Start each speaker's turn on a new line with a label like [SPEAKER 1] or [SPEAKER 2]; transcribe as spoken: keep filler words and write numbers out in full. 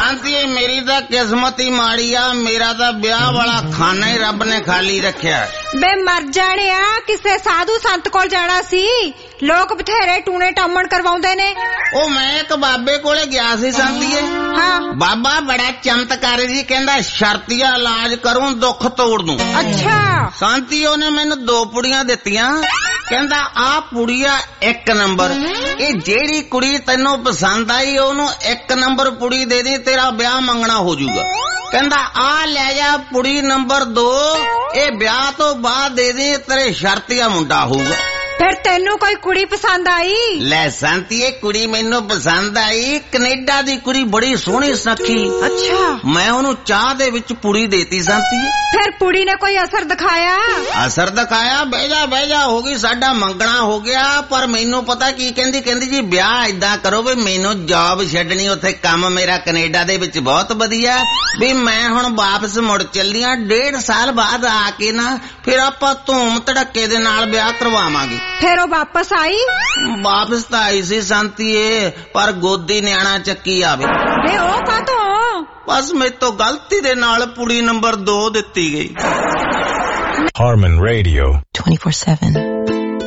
[SPEAKER 1] शांति मेरी तो किस्मत ही माड़ी आ, मेरा तो ब्याह वाला खाना ही रब ने खाली रखा।
[SPEAKER 2] बे मर जाने आ, किसे साधु संत कोल जाना सी, लोग बथेरे टूने टामण करवाउंदे ने।
[SPEAKER 1] ओ मैं एक बाबे कोले गया सी शांति।
[SPEAKER 2] हाँ
[SPEAKER 1] बाबा बड़ा चमत्कारी जी, कहंदा शर्तिया इलाज करूं दुख तोड़ दूं।
[SPEAKER 2] अच्छा
[SPEAKER 1] शांति ने मैनू दो पुड़ियां दित्तियां, कहंदा आ पुड़िया एक नंबर, ये जेड़ी कुड़ी तेनों पसंद आई ओनू एक नंबर पुड़ी दे दी, तेरा ब्याह मंगना हो जाऊगा। कहंदा आ ले जा पुड़ी नंबर दो, ये ब्याह तो बाद दे दी, तेरे शर्तिया मुंडा होगा।
[SPEAKER 2] फिर तेनू कोई कुड़ी पसंद आई?
[SPEAKER 1] ले शांति कुड़ी मैनू पसंद आई, कनेडा दी कुड़ी बड़ी सोहनी सखी।
[SPEAKER 2] अच्छा
[SPEAKER 1] मैं ओनू चाह दे विच पुड़ी देती शांति।
[SPEAKER 2] फिर पुड़ी ने कोई असर दिखाया?
[SPEAKER 1] असर दिखाया, बेजा बेजा हो गई, साडा मंगना हो गया। पर मैनू पता की कहंदी, कहंदी जी ब्याह इदां करो भी मैनू जॉब छड्डनी, उत्थे काम मेरा कनेडा दे विच बहुत वधिया, भी मैं हुण वापस मुड़ चली आ, डेढ़ साल बाद आके ना फिर आपां धूम धड़के दे नाल ब्याह करवावांगे।
[SPEAKER 2] फिर वो वापस आई?
[SPEAKER 1] वापस तो आई सी शांति, पर गोदी न्याणा चक्की आवे।
[SPEAKER 2] बे ओ कातों?
[SPEAKER 1] बस मैं तो गलती दे नाल पुड़ी नंबर दो दित्ती गई।
[SPEAKER 3] Harman Radio twenty-four seven